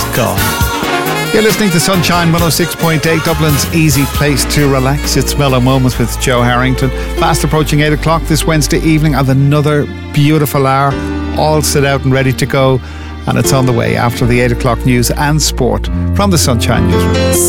gone. You're listening to Sunshine 106.8, Dublin's easy place to relax. It's Mellow Moments with Joe Harrington. Fast approaching 8 o'clock this Wednesday evening, and another beautiful hour, all set out and ready to go. And it's on the way after the 8 o'clock news and sport from the Sunshine Newsroom.